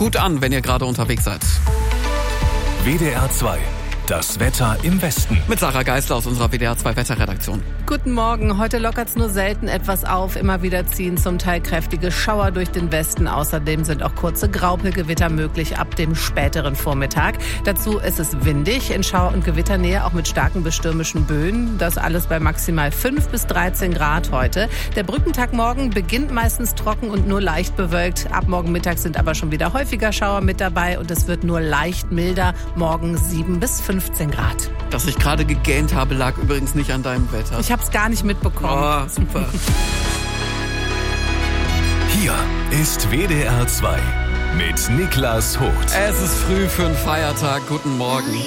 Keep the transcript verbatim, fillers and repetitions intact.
gut an, wenn ihr gerade unterwegs seid. W D R zwei. Das Wetter im Westen. Mit Sarah Geisler aus unserer W D R zwei Wetterredaktion. Guten Morgen. Heute lockert's nur selten etwas auf. Immer wieder ziehen zum Teil kräftige Schauer durch den Westen. Außerdem sind auch kurze Graupelgewitter möglich ab dem späteren Vormittag. Dazu ist es windig, in Schauer- und Gewitternähe auch mit starken bis stürmischen Böen. Das alles bei maximal fünf bis dreizehn Grad heute. Der Brückentag morgen beginnt meistens trocken und nur leicht bewölkt. Ab morgen Mittag sind aber schon wieder häufiger Schauer mit dabei und es wird nur leicht milder. Morgen sieben bis fünfzehn Grad. Dass ich gerade gegähnt habe, lag übrigens nicht an deinem Wetter. Ich hab's gar nicht mitbekommen. Oh, super. Hier ist W D R zwei mit Niklas Hoth. Es ist früh für einen Feiertag. Guten Morgen.